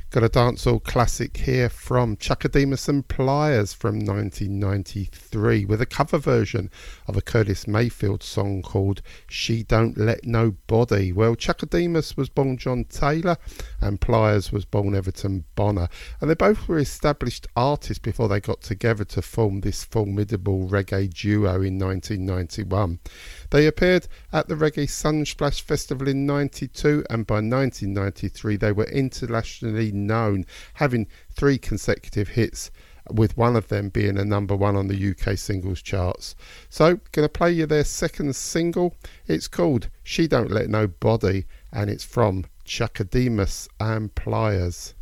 Got a dancehall classic here from Chakademus and Pliers from 1993 with a cover version of a Curtis Mayfield song called She Don't Let Nobody. Well, Chakademus was born John Taylor and Pliers was born Everton Bonner, and they both were established artists before they got together to form this formidable reggae duo in 1991. They appeared at the Reggae Sunsplash Festival in 92, and by 1993 they were internationally known, having 3 consecutive hits, with one of them being a number 1 on the UK singles charts. So, going to play you their second single. It's called She Don't Let Nobody, and it's from Chakademus and Pliers.